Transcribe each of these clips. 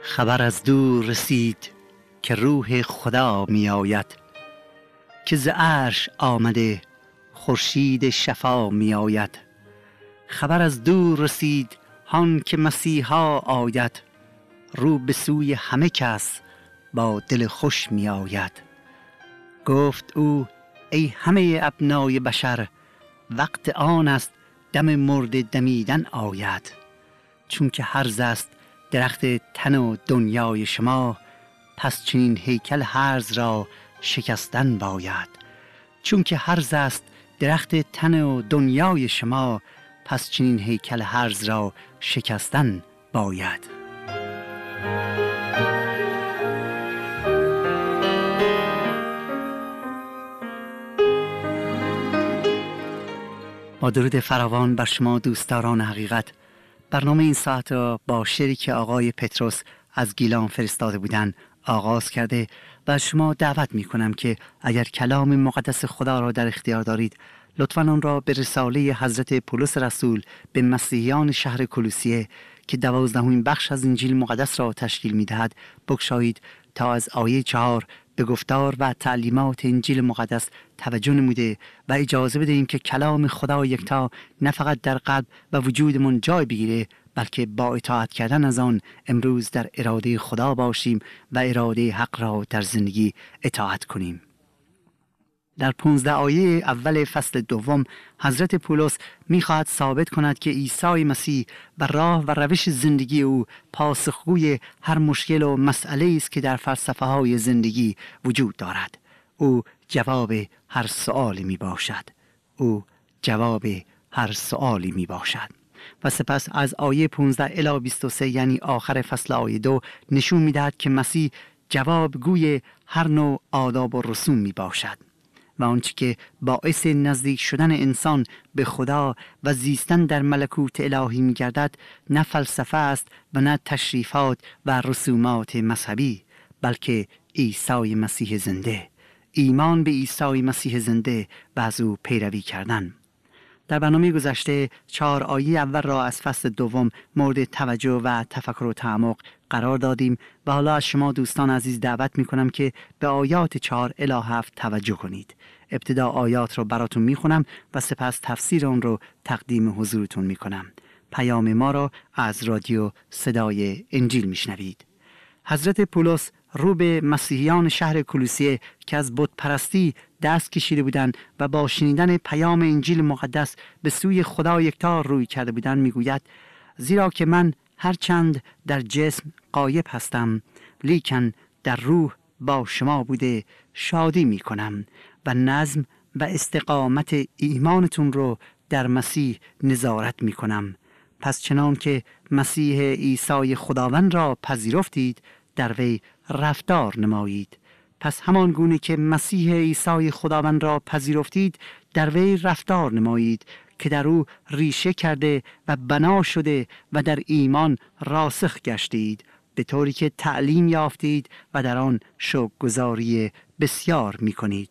خبر از دور رسید که روح خدا می آید، که ز عرش آمده خورشید شفا می آید. خبر از دور رسید هان که مسیحا آید، رو به سوی همه کس با دل خوش می آید. گفت او ای همه ابنای بشر، وقت آن است دم مرده دمیدن آید. چون که هرز است درخت تن و دنیای شما، پس چنین هیکل هرز را شکستن باید. چون که هرز است درخت تن و دنیای شما، پس چنین هیکل هرز را شکستن باید. با درود فراوان بر شما دوستداران حقیقت، برنامه این ساعت را با شعری که آقای پتروس از گیلان فرستاده بودند آغاز کرده و شما دعوت می کنم که اگر کلام مقدس خدا را در اختیار دارید، لطفاً آن را به رساله حضرت پولس رسول به مسیحیان شهر کولوسیه که 12مین بخش از انجیل مقدس را تشکیل می دهد بگشایید تا از آیه 4 به گفتار و تعلیمات انجیل مقدس توجه نموده و اجازه بدهیم که کلام خدا یکتا نه فقط در قلب و وجودمون جای بگیره، بلکه با اطاعت کردن از آن امروز در اراده خدا باشیم و اراده حق را در زندگی اطاعت کنیم. در 15 آیه اول فصل دوم حضرت پولس می‌خواهد ثابت کند که عیسی مسیح و راه و روش زندگی او پاسخگوی هر مشکل و مسئله است که در فلسفه‌های زندگی وجود دارد. او جواب هر سؤالی میباشد. و سپس از آیه 15 الی 23 یعنی آخر فصل آیه 2 نشون می‌دهد که مسیح جوابگوی هر نوع آداب و رسوم میباشد و آنچه که باعث نزدیک شدن انسان به خدا و زیستن در ملکوت الهی می‌گردد نه فلسفه است و نه تشریفات و رسومات مذهبی، بلکه عیسی مسیح زنده، ایمان به عیسی مسیح زنده و از او پیروی کردن. در برنامه گذشته 4 آیه اول را از فصل دوم مورد توجه و تفکر و تعمق قرار دادیم و حالا از شما دوستان عزیز دعوت می کنم که به آیات 4 الی 7 توجه کنید. ابتدا آیات را براتون می خونم و سپس تفسیر آن را تقدیم حضورتون می کنم. پیام ما را از رادیو صدای انجیل می شنوید. حضرت پولس رو به مسیحیان شهر کولوسیه که از بت پرستی دست کشیده بودند و با شنیدن پیام انجیل مقدس به سوی خدا یکتا روی کرده بودند میگوید: زیرا که من هرچند در جسم غایب هستم، لیکن در روح با شما بوده شادی می کنم و نظم و استقامت ایمانتون رو در مسیح نظارت می کنم. پس چنان که مسیح عیسی خداوند را پذیرفتید، در وی رفتار نمایید. پس همان گونه که مسیح عیسی خداوند را پذیرفتید، در وی رفتار نمایید که در او ریشه کرده و بنا شده و در ایمان راسخ گشتید، به طوری که تعلیم یافتید و در آن شکرگزاری بسیار می کنید.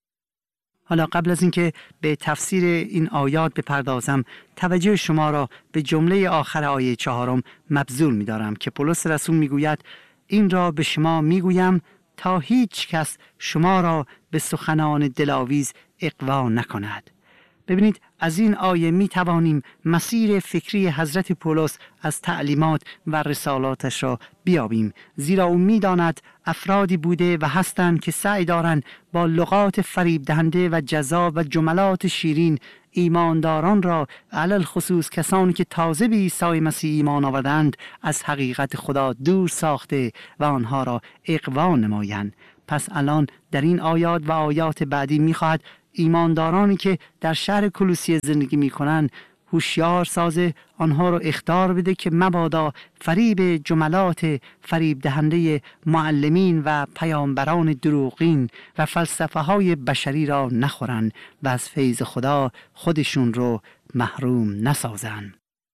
حالا قبل از اینکه به تفسیر این آیات بپردازم، توجه شما را به جمله آخر آیه 4 مبذول می دارم که پولس رسول می گوید: این را به شما می گویم تا هیچ کس شما را به سخنان دلاویز اغوا نکند. ببینید، از این آیه می توانیم مسیر فکری حضرت پولس از تعلیمات و رسالاتش را بیابیم، زیرا او می داند افرادی بوده و هستند که سعی دارند با لغات فریب دهنده و جذاب و جملات شیرین ایمانداران را، علل خصوص کسانی که تازه به عیسی مسیح ایمان آوردند، از حقیقت خدا دور ساخته و آنها را اغوا نمایند. پس الان در این آیات و آیات بعدی می‌خواهد ایماندارانی که در شهر کولوسیه زندگی می‌کنند هوشیار سازه، آنها را اخطار بده که مبادا فریب جملات فریب دهنده معلمین و پیامبران دروغین و فلسفه های بشری را نخورند و از فیض خدا خودشون رو محروم نسازند.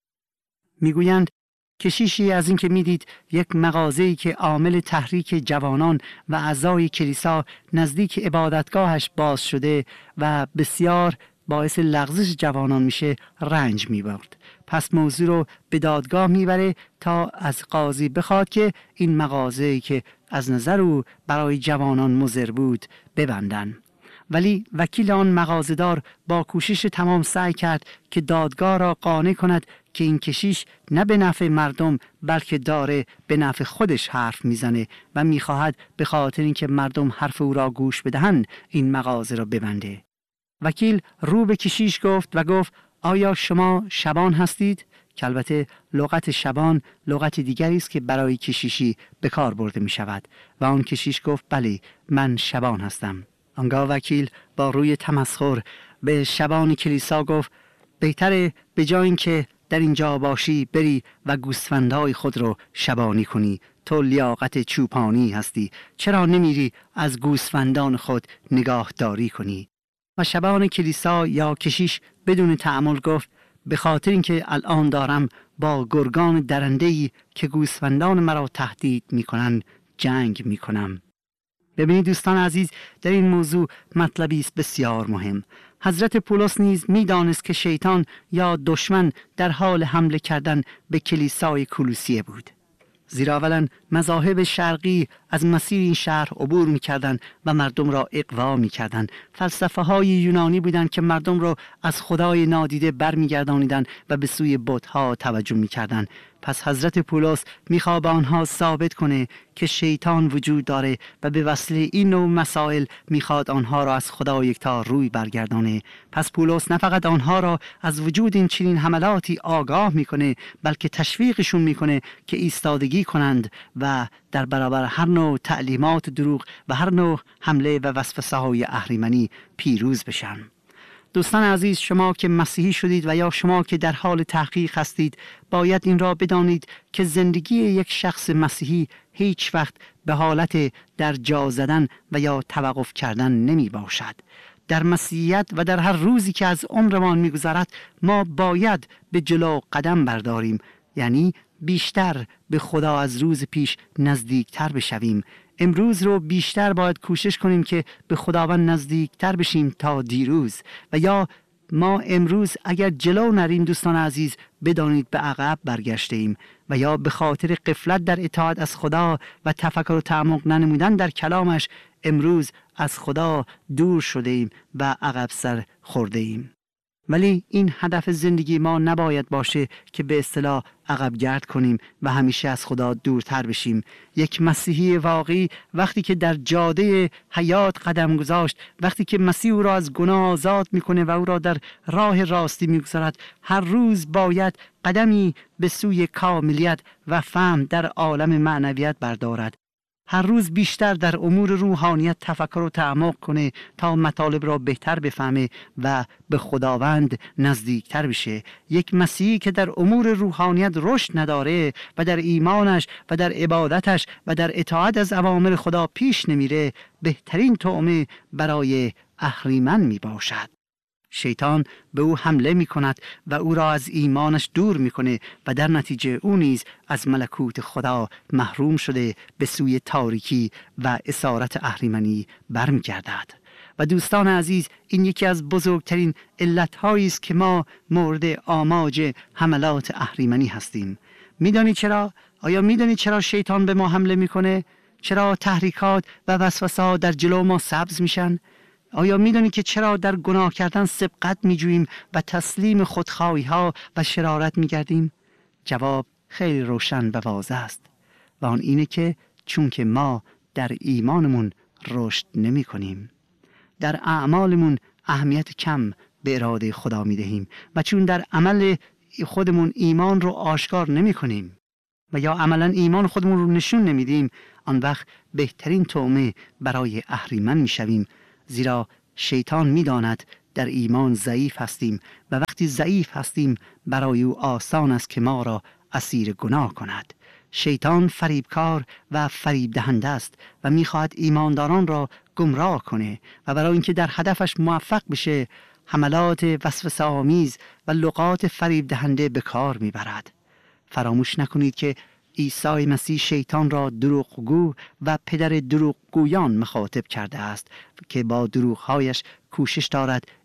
میگویند کشیشی از این که میدید یک مغازه‌ای که عامل تحریک جوانان و اعضای کلیسا نزدیک عبادتگاهش باز شده و بسیار باعث لغزش جوانان میشه، رنج میبرد. پس موضوع رو به دادگاه میبره تا از قاضی بخواد که این مغازه‌ای که از نظر او برای جوانان مضر بود ببندن. ولی وکیل آن مغازه‌دار با کوشش تمام سعی کرد که دادگاه را قانع کند که این کشیش نه به نفع مردم بلکه داره به نفع خودش حرف میزنه و میخواهد به خاطر اینکه مردم حرف او را گوش بدهند این مغازه را ببنده. وکیل رو به کشیش گفت آیا شما شبان هستید؟ که البته لغت شبان لغت دیگری است که برای کشیشی به کار برده می شود و آن کشیش گفت بله من شبان هستم. آنگاه وکیل با روی تمسخر به شبان کلیسا گفت بهتره به جای اینکه در اینجا باشی بری و گوسفندهای خود رو شبانی کنی. تو لیاقت چوپانی هستی، چرا نمیری از گوسفندان خود نگاهداری کنی؟ و شبان کلیسا یا کشیش بدون تأمل گفت به خاطر اینکه الان دارم با گرگان درنده‌ای که گوسفندان مرا تهدید میکنن جنگ میکنم. ببینید دوستان عزیز، در این موضوع مطلبی است بسیار مهم. حضرت پولس نیز میدانست که شیطان یا دشمن در حال حمله کردن به کلیسای کولوسیه بود. زیرا اولا مذاهب شرقی از مسیر این شهر عبور می‌کردند و مردم را اغوا می‌کردند. فلسفه‌های یونانی بودند که مردم را از خدای نادیده برمیگردانیدند و به سوی بت‌ها توجه می‌کردند. پس حضرت پولس می‌خواد به آنها ثابت کنه که شیطان وجود داره و به وسیله این نوع مسائل می‌خواد آنها را از خدا یکتا روی برگردانه. پس پولس نه فقط آنها را از وجود این چنین حملاتی آگاه می‌کنه بلکه تشویقشون می‌کنه که ایستادگی کنند و در برابر هر نوع تعلیمات دروغ و هر نوع حمله و وسوسه‌های اهریمنی پیروز بشن. دوستان عزیز، شما که مسیحی شدید و یا شما که در حال تحقیق هستید باید این را بدانید که زندگی یک شخص مسیحی هیچ وقت به حالت در جا زدن و یا توقف کردن نمی باشد. در مسیحیت و در هر روزی که از عمرمان می گذرد ما باید به جلو قدم برداریم، یعنی بیشتر به خدا از روز پیش نزدیکتر بشویم. امروز رو بیشتر باید کوشش کنیم که به خداوند نزدیکتر بشیم تا دیروز، و یا ما امروز اگر جلو نریم دوستان عزیز بدانید به عقب برگشته ایم و یا به خاطر غفلت در اطاعت از خدا و تفکر و تعمق ننمودن در کلامش امروز از خدا دور شده ایم و عقب سر خورده ایم. ولی این هدف زندگی ما نباید باشه که به اصطلاح عقب گرد کنیم و همیشه از خدا دورتر بشیم. یک مسیحی واقعی وقتی که در جاده حیات قدم گذاشت، وقتی که مسیح او را از گناه آزاد میکنه و او را در راه راستی میگذارد، هر روز باید قدمی به سوی کاملیت و فهم در عالم معنویت بردارد. هر روز بیشتر در امور روحانیت تفکر و تعمق کنه تا مطالب را بهتر بفهمه و به خداوند نزدیکتر بشه. یک مسیحی که در امور روحانیت رشد نداره و در ایمانش و در عبادتش و در اطاعت از اوامر خدا پیش نمیره، بهترین طعمه برای اهریمن می باشد. شیطان به او حمله می کند و او را از ایمانش دور می کنه و در نتیجه او نیز از ملکوت خدا محروم شده به سوی تاریکی و اسارت اهریمنی برمی گردد. و دوستان عزیز، این یکی از بزرگترین علت‌هایی است که ما مورد آماج حملات اهریمنی هستیم. میدانی چرا؟ آیا میدانی چرا شیطان به ما حمله میکنه؟ چرا تحریکات و وسوسه‌ها در جلو ما سبز میشن؟ آیا میدونی که چرا در گناه کردن سبقت میجوییم و تسلیم خودخواهی ها و شرارت میگردیم؟ جواب خیلی روشن و واضح است و آن اینه که چون که ما در ایمانمون رشد نمی کنیم، در اعمالمون اهمیت کم به اراده خدا میدهیم و چون در عمل خودمون ایمان رو آشکار نمی کنیم و یا عملا ایمان خودمون رو نشون نمیدیم، آن وقت بهترین طعمه برای اهریمن میشویم. زیرا شیطان میداند در ایمان ضعیف هستیم و وقتی ضعیف هستیم برای او آسان است که ما را اسیر گناه کند. شیطان فریبکار و فریب دهنده است و میخواهد ایمانداران را گمراه کنه و برای اینکه در هدفش موفق بشه حملات وسوسه آمیز و لغات فریب دهنده به کار میبرد. فراموش نکنید که عیسی مسیح شیطان را دروغگو و پدر دروغگویان مخاطب کرده است که با دروغهایش کوشش دارد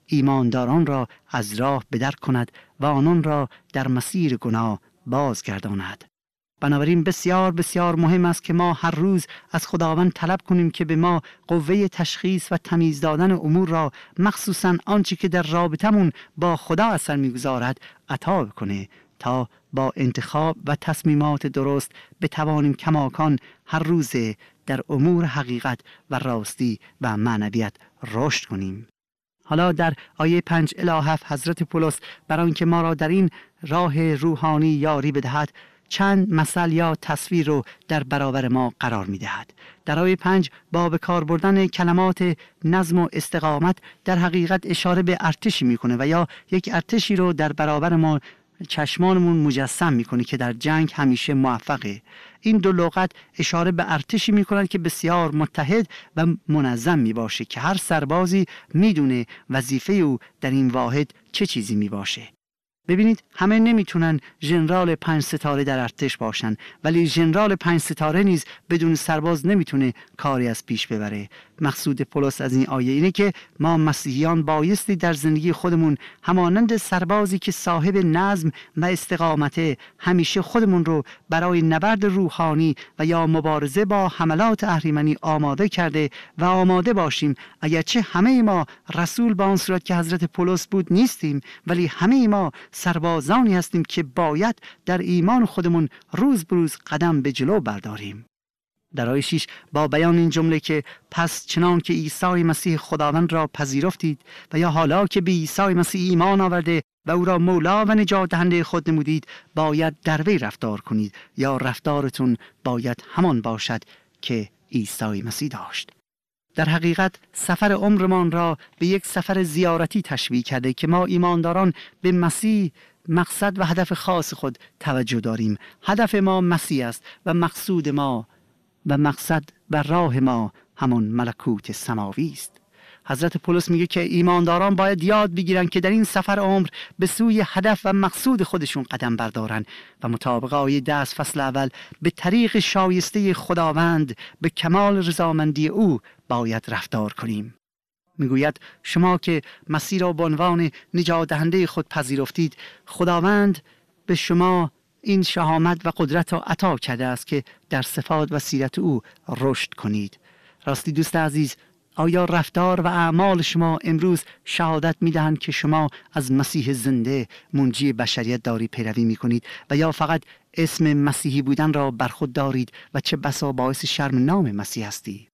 ایمانداران را از راه بدر کند و آنان را در مسیر گناه بازگرداند. بنابراین بسیار بسیار مهم است که ما هر روز از خداوند طلب کنیم که به ما قوه تشخیص و تمیز دادن امور را، مخصوصاً آنچه که در رابطمون با خدا اثر می‌گذارد، عطا کنه تا با انتخاب و تصمیمات درست بتوانیم کماکان هر روز در امور حقیقت و راستی و معنویت رشد کنیم. حالا در آیه 5 الی 7 حضرت پولس برای آنکه ما را در این راه روحانی یاری بدهد، چند مثل یا تصویر رو در برابر ما قرار می دهد. در آیه 5 با به کار بردن کلمات نظم و استقامت در حقیقت اشاره به ارتشی میکنه و یا یک ارتشی رو در برابر ما چشمانمون مجسم میکنه که در جنگ همیشه موفقه. این دو لغت اشاره به ارتشی میکنن که بسیار متحد و منظم میباشه که هر سربازی میدونه وظیفه او در این واحد چه چیزی میباشه. ببینید، همه نمیتونن ژنرال 5 ستاره در ارتش باشن، ولی ژنرال 5 ستاره نیز بدون سرباز نمیتونه کاری از پیش ببره. مقصود پولس از این آیه اینه که ما مسیحیان بایستی در زندگی خودمون همانند سربازی که صاحب نظم و استقامته همیشه خودمون رو برای نبرد روحانی و یا مبارزه با حملات اهریمنی آماده کرده و آماده باشیم. اگرچه همه ما رسول با آن صورت که حضرت پولس بود نیستیم، ولی همه ما سربازانی هستیم که باید در ایمان خودمون روز به روز قدم به جلو برداریم. در آیه 6 با بیان این جمله که پس چنان که عیسی مسیح خداوند را پذیرفتید و یا حالا که به عیسی مسیح ایمان آورده و او را مولا و نجات دهنده خود نمودید، باید در وی رفتار کنید، یا رفتارتون باید همان باشد که عیسی مسیح داشت. در حقیقت سفر عمرمان را به یک سفر زیارتی تشبیه کرده که ما ایمانداران به مسیح مقصد و هدف خاص خود توجه داریم. هدف ما مسیح است و مقصود ما و مقصد و راه ما همون ملکوت سماوی است. حضرت پولس میگه که ایمانداران باید یاد بگیرن که در این سفر عمر به سوی هدف و مقصود خودشون قدم بردارن و مطابق آیه 10 از فصل اول به طریق شایسته خداوند به کمال رضامندی او باید رفتار کنیم. میگوید شما که مسیح را به عنوان نجات دهنده خود پذیرفتید، خداوند به شما این شهامت و قدرت را عطا کرده است که در صفات و سیرت او رشد کنید. راستی دوست عزیز، آیا رفتار و اعمال شما امروز شهادت می‌دهند که شما از مسیح زنده منجی بشریت داری پیروی می‌کنید و یا فقط اسم مسیحی بودن را بر خود دارید و چه بسا باعث شرم نام مسیح هستی؟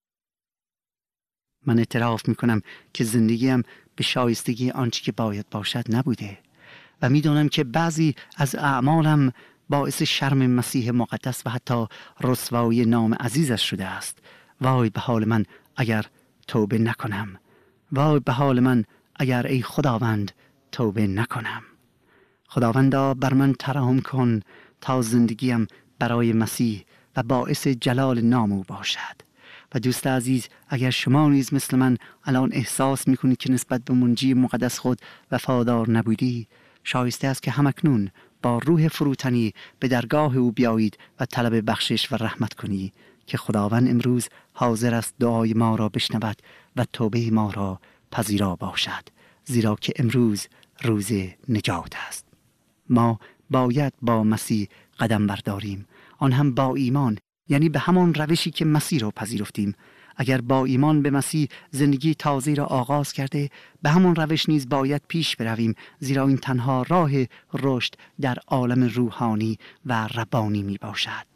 من اعتراف می‌کنم که زندگیم به شایستگی آنچه که باید باشد نبوده و می‌دانم که بعضی از اعمالم باعث شرم مسیح مقدس و حتی رسوایی نام عزیزش شده است. وای به حال من اگر توبه نکنم، وای به حال من اگر ای خداوند توبه نکنم. خداوندا بر من ترحم کن تا زندگیم برای مسیح و باعث جلال نام او باشد. و دوست عزیز، اگر شما نیز مثل من الان احساس میکنید که نسبت به منجی مقدس خود وفادار نبودی، شایسته است که همکنون با روح فروتنی به درگاه او بیایید و طلب بخشش و رحمت کنی که خداوند امروز حاضر است دعای ما را بشنود و توبه ما را پذیرا باشد، زیرا که امروز روز نجات است. ما باید با مسیح قدم برداریم، آن هم با ایمان، یعنی به همان روشی که مسیح را پذیرفتیم. اگر با ایمان به مسیح زندگی تازه را آغاز کرده، به همان روش نیز باید پیش برویم، زیرا این تنها راه رشد در عالم روحانی و ربانی می باشد.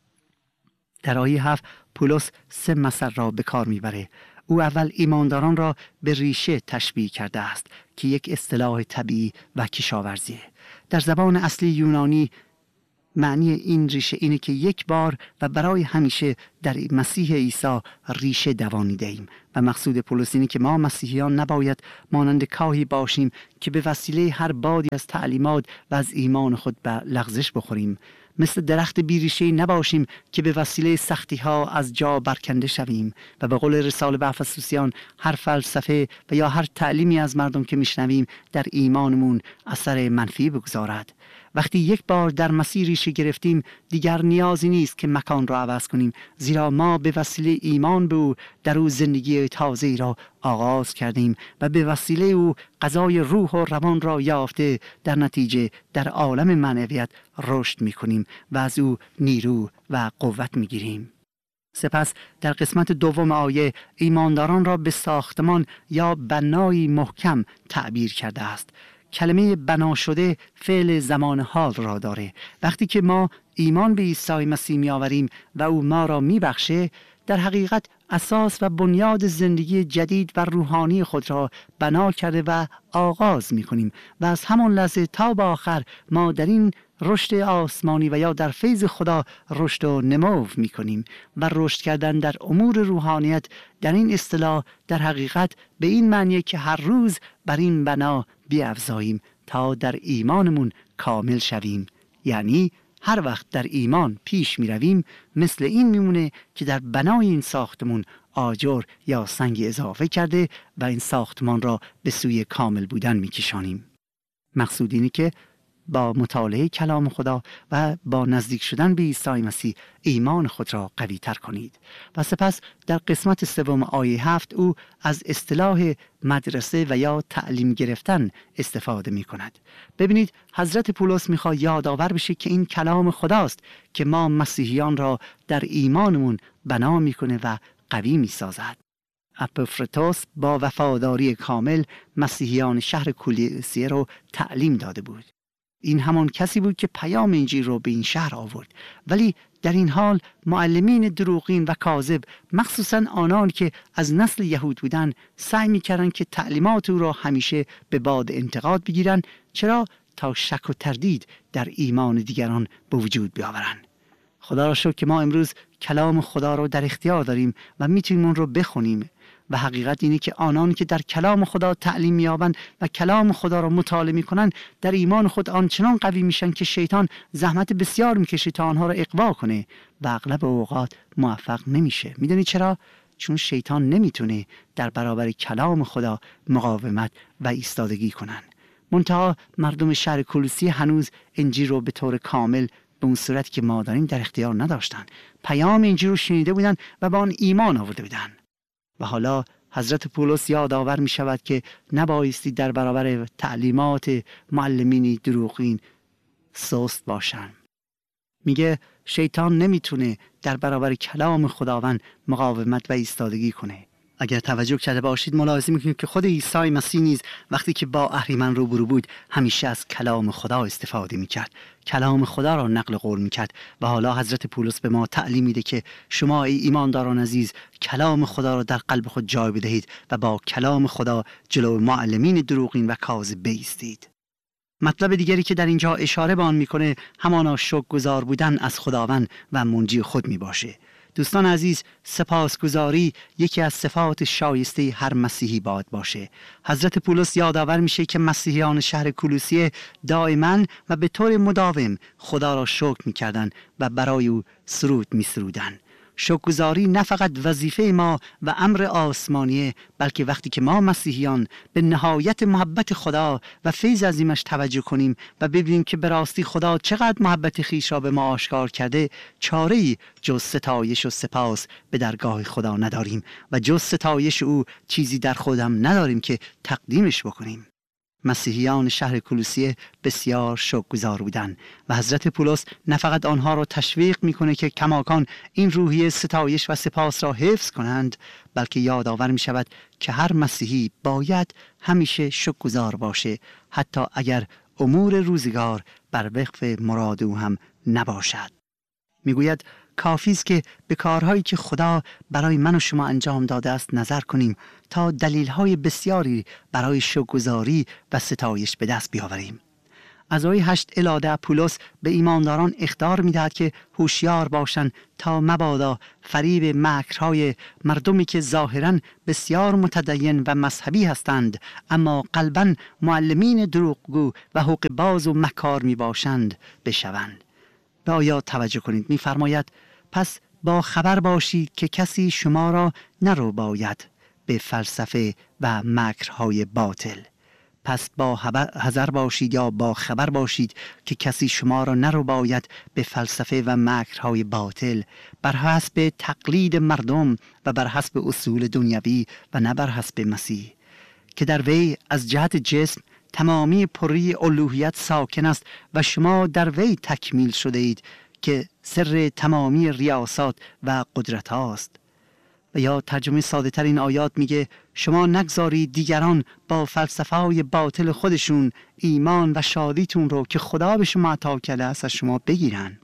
در آیه 7 پولس 3 مثل را به کار میبره. او اول ایمانداران را به ریشه تشبیه کرده است که یک اصطلاح طبیعی و کشاورزیه. در زبان اصلی یونانی معنی این ریشه اینه که یک بار و برای همیشه در مسیح عیسی ریشه دوانیده ایم و مقصود پولس اینه که ما مسیحیان نباید مانند کاهی باشیم که به وسیله هر بادی از تعلیمات و از ایمان خود به لغزش بخوریم. مثل درخت بیریشه‌ای نباشیم که به وسیله سختی‌ها از جا برکنده شویم و به قول رساله به افسوسیان هر فلسفه و یا هر تعلیمی از مردم که میشنویم در ایمانمون اثر منفی بگذارد. وقتی یک بار در مسیر ریشه گرفتیم دیگر نیازی نیست که مکان را عوض کنیم، زیرا ما به وسیله ایمان به او در او زندگی تازه‌ای را آغاز کردیم و به وسیله او غذای روح و روان را یافته در نتیجه در عالم معنویت رشد می‌کنیم و از او نیرو و قوت می‌گیریم. سپس در قسمت دوم آیه ایمانداران را به ساختمان یا بنایی محکم تعبیر کرده است. کلمه بنا شده فعل زمان حال را داره. وقتی که ما ایمان به عیسی مسیح می آوریم و او ما را می بخشه، در حقیقت اساس و بنیاد زندگی جدید و روحانی خود را بنا کرده و آغاز می کنیم و از همان لحظه تا به آخر ما در این رشد آسمانی و یا در فیض خدا رشد و نمو می کنیم و رشد کردن در امور روحانیت در این اصطلاح در حقیقت به این معنی که هر روز بر این بنا بیافزاییم تا در ایمانمون کامل شویم. یعنی هر وقت در ایمان پیش می رویم مثل این میمونه که در بنای این ساختمون آجر یا سنگ اضافه کرده و این ساختمان را به سوی کامل بودن می کشانیم. مقصود اینه که با مطالعه کلام خدا و با نزدیک شدن به عیسی مسیح ایمان خود را قوی تر کنید. و سپس در قسمت سوم آیه 7 او از اصطلاح مدرسه و یا تعلیم گرفتن استفاده می کند. ببینید حضرت پولس میخواد یادآور بشه که این کلام خداست که ما مسیحیان را در ایمانمون بنا میکنه و قوی میسازد. اپیفرتوس با وفاداری کامل مسیحیان شهر کولوسیه رو تعلیم داده بود. این همان کسی بود که پیام انجیل رو به این شهر آورد، ولی در این حال معلمین دروغین و کاذب، مخصوصا آنان که از نسل یهود بودند، سعی می‌کردند که تعلیمات او را همیشه به باد انتقاد بگیرند. چرا؟ تا شک و تردید در ایمان دیگران به وجود بیاورند. خدا را شکر که ما امروز کلام خدا را در اختیار داریم و میتونیم اون رو بخونیم و حقیقت اینه که آنان که در کلام خدا تعلیم می‌یابند و کلام خدا را مطالعه می‌کنند در ایمان خود آنچنان قوی میشن که شیطان زحمت بسیار می‌کشه تا آنها را اغوا کنه و اغلب اوقات موفق نمیشه. میدونی چرا؟ چون شیطان نمیتونه در برابر کلام خدا مقاومت و ایستادگی کنن. منتها مردم شهر کولوسیه هنوز انجیل رو به طور کامل به اون صورتی که ما داریم در اختیار نداشتن. پیام انجیل رو شنیده بودن و به آن ایمان آورده بودن. و حالا حضرت پولس یادآور می شود که نبایستی در برابر تعلیمات معلمینی دروغین سست باشند. میگه شیطان نمیتونه در برابر کلام خداوند مقاومت و ایستادگی کنه. اگر توجه کرده باشید ملاحظه میکنید که خود عیسی مسیح نیز وقتی که با اهریمن روبرو بود همیشه از کلام خدا استفاده میکرد، کلام خدا را نقل قول میکرد. و حالا حضرت پولس به ما تعلیم میده که شما ای ایمانداران عزیز کلام خدا را در قلب خود جای بدهید و با کلام خدا جلو معلمین دروغین و کاذب بایستید. مطلب دیگری که در اینجا اشاره به آن میکنه همانا شکرگزار بودن از خداوند و منجی خود میباشه. دوستان عزیز، سپاسگزاری یکی از صفات شایسته هر مسیحی باید باشه. حضرت پولس یادآور میشه که مسیحیان شهر کولوسیه دائما و به طور مداوم خدا را شکر میکردن و برای او سرود میسرودن. شکرگزاری نه فقط وظیفه ما و امر آسمانیه، بلکه وقتی که ما مسیحیان به نهایت محبت خدا و فیض عظیمش توجه کنیم و ببینیم که به راستی خدا چقدر محبت خویش را به ما آشکار کرده، چاره‌ای جز ستایش و سپاس به درگاه خدا نداریم و جز ستایش او چیزی در خودم نداریم که تقدیمش بکنیم. مسیحیان شهر کولوسیه بسیار شکرگزار بودند و حضرت پولس نه فقط آنها را تشویق میکنه که کماکان این روحیه ستایش و سپاس را حفظ کنند، بلکه یادآور می شود که هر مسیحی باید همیشه شکرگزار باشه، حتی اگر امور روزگار بر وفق مراد او هم نباشد. میگوید کافی است که به کارهایی که خدا برای من و شما انجام داده است نظر کنیم تا دلیل‌های بسیاری برای شکرگزاری و ستایش به دست بیاوریم. از آیه 8 الی 10 پولس به ایمانداران اخطار می‌دهد که هوشیار باشند تا مبادا فریب مکرهای مردمی که ظاهراً بسیار متدین و مذهبی هستند اما قلباً معلمین دروغگو و حقه‌باز و مکار میباشند بشوند. به آیات توجه کنید. می‌فرماید پس با خبر باشید که کسی شما را نرو باید به فلسفه و مکرهای باطل، پس با حذر باشید یا با خبر باشید که کسی شما را نرباید به فلسفه و مکرهای باطل، بر حسب تقلید مردم و بر حسب اصول دنیوی و نه بر حسب مسیح، که در وی از جهت جسم تمامی پری الوهیت ساکن است و شما در وی تکمیل شده اید که سر تمامی ریاست و قدرت هاست. و یا ترجمه ساده تر این آیات میگه شما نگذارید دیگران با فلسفه های باطل خودشون ایمان و شادیتون رو که خدا به شما عطا کرده است از شما بگیرن.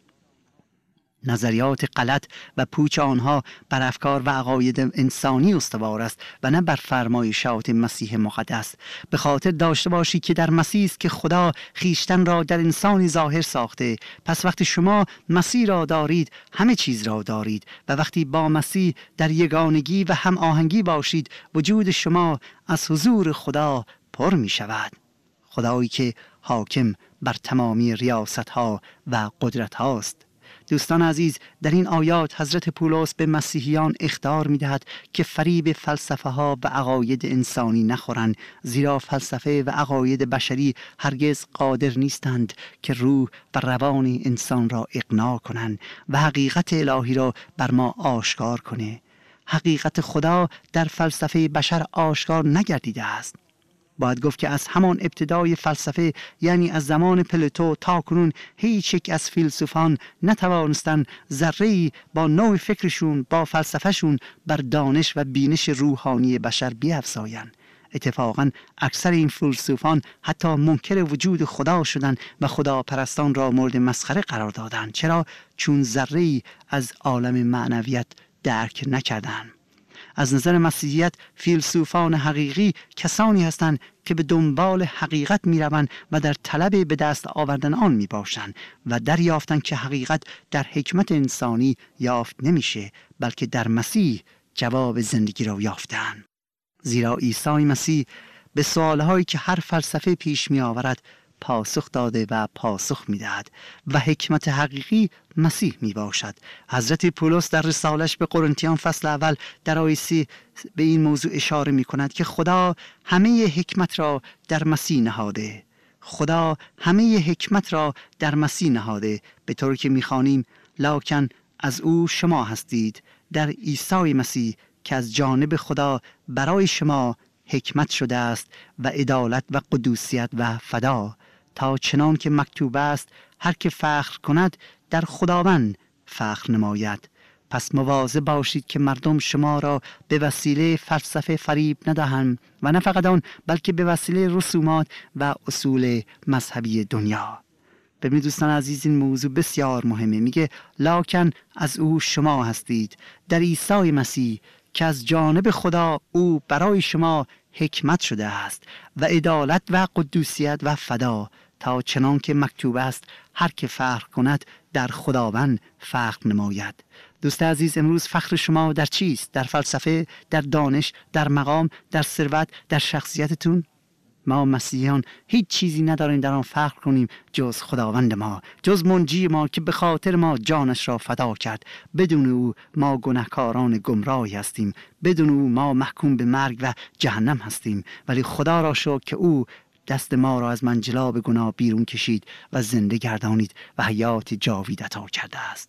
نظریات غلط و پوچ آنها بر افکار و عقاید انسانی استوار است و نه بر فرمایشات مسیح مقدس. به خاطر داشته باشید که در مسیح است که خدا خیشتن را در انسانی ظاهر ساخته. پس وقتی شما مسیح را دارید همه چیز را دارید و وقتی با مسیح در یگانگی و هم آهنگی باشید وجود شما از حضور خدا پر می شود. خدایی که حاکم بر تمامی ریاست ها و قدرت هاست. دوستان عزیز، در این آیات حضرت پولس به مسیحیان اخطار می دهد که فریب فلسفه ها و عقاید انسانی نخورند، زیرا فلسفه و عقاید بشری هرگز قادر نیستند که روح و روان انسان را اقناع کنند و حقیقت الهی را بر ما آشکار کنه. حقیقت خدا در فلسفه بشر آشکار نگردیده است. باید گفت که از همان ابتدای فلسفه، یعنی از زمان پلوتو تا کنون، هیچ یک از فیلسوفان نتوانستن ذره‌ای با نوع فکرشون، با فلسفهشون بر دانش و بینش روحانی بشر بیفزایند. اتفاقاً اکثر این فیلسوفان حتی منکر وجود خدا شدند و خداپرستان را مورد مسخره قرار دادند. چرا؟ چون ذره‌ای از عالم معنویت درک نکردند. از نظر مسیحیت فیلسوفان حقیقی کسانی هستند که به دنبال حقیقت می روند و در طلب به دست آوردن آن می باشند و دریافتند که حقیقت در حکمت انسانی یافت نمیشه، بلکه در مسیح جواب زندگی را یافتند. زیرا عیسی مسیح به سوالهایی که هر فلسفه پیش می آورد پاسخ داده و پاسخ می دهد و حکمت حقیقی مسیح می باشد. حضرت پولس در رسالش به قرنتیان فصل اول در آیه 3 به این موضوع اشاره می کند که خدا همه حکمت را در مسیح نهاده. خدا همه حکمت را در مسیح نهاده، به طوری که می خوانیم لکن از او شما هستید در عیسی مسیح که از جانب خدا برای شما حکمت شده است و عدالت و قدوسیت و فدا، تا چنان که مکتوب است هر که فخر کند در خداوند فخر نماید. پس مواظب باشید که مردم شما را به وسیله فلسفه فریب ندهند و نه فقط آن بلکه به وسیله رسومات و اصول مذهبی دنیا. ببینید دوستان عزیز، این موضوع بسیار مهمه. میگه لکن از او شما هستید در عیسی مسیح که از جانب خدا او برای شما حکمت شده است و عدالت و قدوسیت و فدا، تا چنان که مکتوب است هر که فخر کند در خداوند فخر نماید. دوست عزیز، امروز فخر شما در چیست؟ در فلسفه، در دانش، در مقام، در ثروت، در شخصیتتون؟ ما مسیحیان هیچ چیزی نداریم در آن فخر کنیم جز خداوند ما، جز منجی ما که به خاطر ما جانش را فدا کرد. بدون او ما گناهکاران گمراهی هستیم، بدون او ما محکوم به مرگ و جهنم هستیم، ولی خدا را شکر که او دست ما را از منجلاب گناه بیرون کشید و زنده گردانید و حیات جاوید عطا کرده است.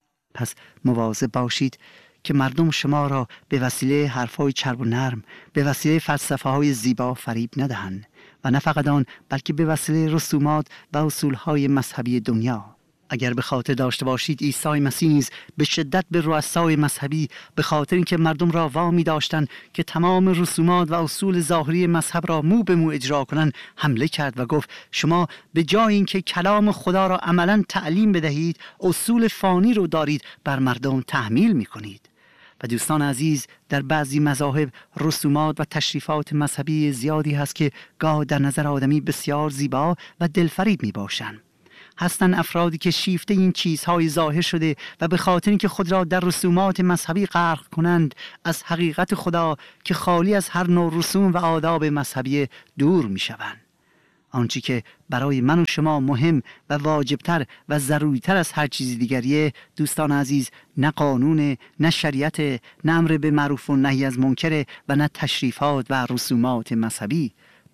پس مواظب باشید که مردم شما را به وسیله حرفهای چرب و نرم، به وسیله فلسفه های زیبا فریب ندهند و نه فقط آن بلکه به وسیله رسومات و اصولهای مذهبی دنیا. اگر به خاطر داشته باشید عیسی مسیح نیز به شدت به رؤسای مذهبی به خاطر اینکه مردم را وامی داشتند که تمام رسومات و اصول ظاهری مذهب را مو به مو اجرا کنند حمله کرد و گفت شما به جای اینکه کلام خدا را عملاً تعلیم بدهید، اصول فانی رو دارید بر مردم تحمیل می‌کنید. و دوستان عزیز، در بعضی مذاهب رسومات و تشریفات مذهبی زیادی هست که گاه در نظر آدمی بسیار زیبا و دلفریب میباشند. هستند افرادی که شیفته این چیزهای ظاهر شده و به خاطر اینکه خود را در رسومات مذهبی غرق کنند از حقیقت خدا که خالی از هر نوع رسوم و آداب مذهبی دور میشوند. آنچه که برای من و شما مهم و واجبتر و ضروریتر از هر چیز دیگریه دوستان عزیز، نه قانون، نه شریعت، نه امر به معروف و نهی از منکر و نه تشریفات و رسومات مذهبی،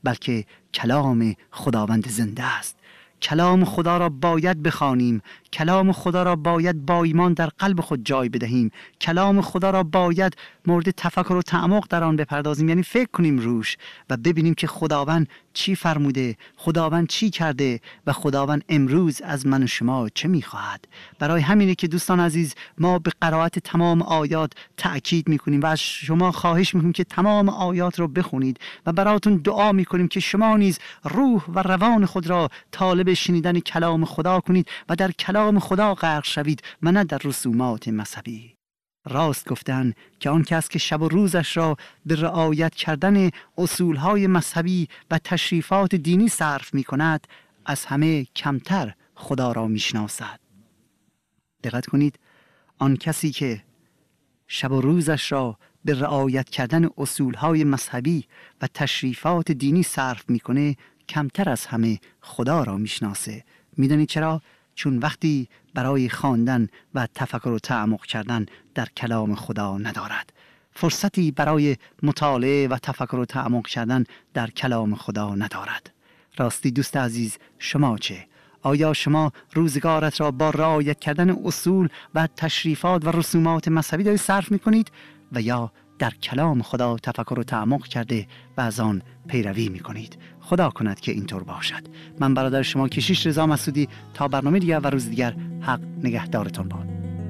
بلکه کلام خداوند زنده است. کلام خدا را باید بخوانیم، کلام خدا را باید با ایمان در قلب خود جای بدهیم، کلام خدا را باید مورد تفکر و تعمق در آن بپردازیم، یعنی فکر کنیم روش و ببینیم که خداوند چی فرموده، خداوند چی کرده و خداوند امروز از من و شما چه می‌خواهد. برای همینه که دوستان عزیز ما به قرائت تمام آیات تأکید می‌کنیم و از شما خواهش می‌کنیم که تمام آیات را بخونید و براتون دعا می‌کنیم که شما نیز روح و روان خود را طالب شنیدن کلام خدا کنید و در کلام خدا غرق شوید و نه در رسومات مذهبی. راست گفتن که آن کس که شب و روزش را به رعایت کردن اصولهای مذهبی و تشریفات دینی صرف می کند از همه کمتر خدا را می شناسد. دقت کنید، آن کسی که شب و روزش را به رعایت کردن اصولهای مذهبی و تشریفات دینی صرف میکنه کمتر از همه خدا را میشناسه. میدونید چرا؟ چون وقتی برای خواندن و تفکر و تعمق کردن در کلام خدا ندارد، فرصتی برای مطالعه و تفکر و تعمق کردن در کلام خدا ندارد. راستی دوست عزیز، شما چه؟ آیا شما روزگارت را با رعایت کردن اصول و تشریفات و رسومات مذهبی دارید صرف میکنید و یا در کلام خدا تفکر و تعمق کرده و از آن پیروی میکنید؟ خدا کند که اینطور باشد. من برادر شما کشیش رضا مسعودی، تا برنامه دیگر و روز دیگر، حق نگهدارتان باد.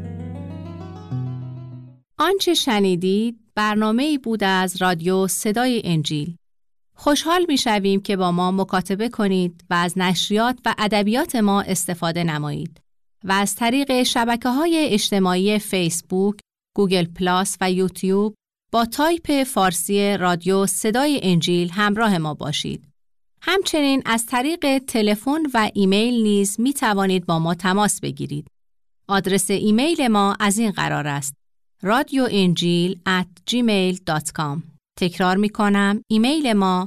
آنچه شنیدید برنامه‌ای بود از رادیو صدای انجیل. خوشحال می‌شویم که با ما مکاتبه کنید و از نشریات و ادبیات ما استفاده نمایید و از طریق شبکه‌های اجتماعی فیسبوک، گوگل پلاس و یوتیوب با تایپ فارسی رادیو صدای انجیل همراه ما باشید. همچنین از طریق تلفن و ایمیل نیز می توانید با ما تماس بگیرید. آدرس ایمیل ما از این قرار است: radioinjil@gmail.com. تکرار می کنم، ایمیل ما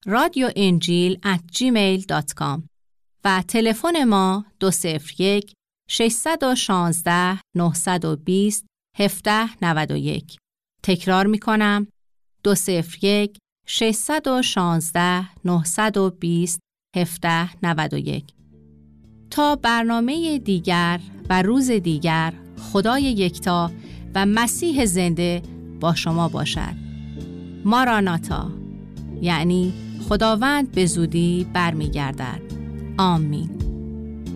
radioinjil@gmail.com و تلفن ما 201 616 920 1791. تکرار می کنم، 201 616 920 1791. تا برنامه دیگر و روز دیگر، خدای یکتا و مسیح زنده با شما باشد. ماراناتا، یعنی خداوند به زودی برمیگردد. آمین.